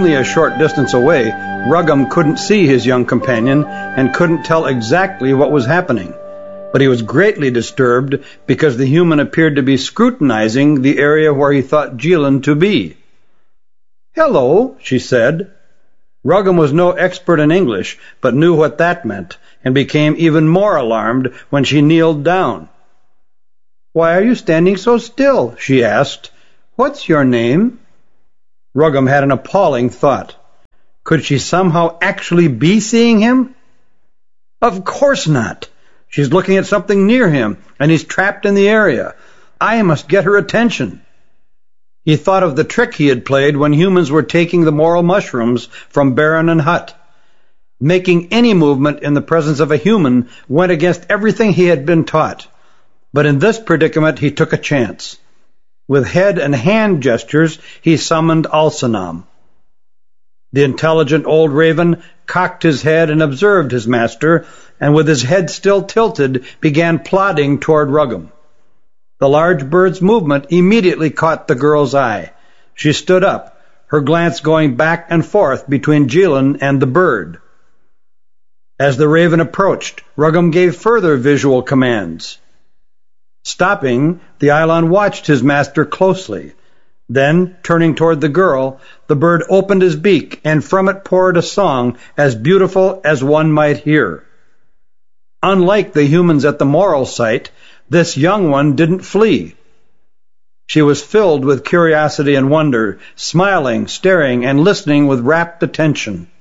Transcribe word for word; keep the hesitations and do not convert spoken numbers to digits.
only a short distance away, Ruggum couldn't see his young companion and couldn't tell exactly what was happening. But he was greatly disturbed because the human appeared to be scrutinizing the area where he thought Jilin to be. "Hello," she said. Ruggum was no expert in English, but knew what that meant, and became even more alarmed when she kneeled down. "Why are you standing so still?" she asked. "What's your name?" Ruggum had an appalling thought. Could she somehow actually be seeing him? Of course not. She's looking at something near him, and he's trapped in the area. I must get her attention. He thought of the trick he had played when humans were taking the moral mushrooms from Baron and Hutt. Making any movement in the presence of a human went against everything he had been taught. But in this predicament he took a chance. With head and hand gestures he summoned Alsanam. The intelligent old raven cocked his head and observed his master, and with his head still tilted began plodding toward Ruggum. The large bird's movement immediately caught the girl's eye. She stood up, her glance going back and forth between Jilin and the bird. As the raven approached, Ruggum gave further visual commands. Stopping, the Eilon watched his master closely. Then, turning toward the girl, the bird opened his beak, and from it poured a song as beautiful as one might hear. Unlike the humans at the moral site, this young one didn't flee. She was filled with curiosity and wonder, smiling, staring, and listening with rapt attention.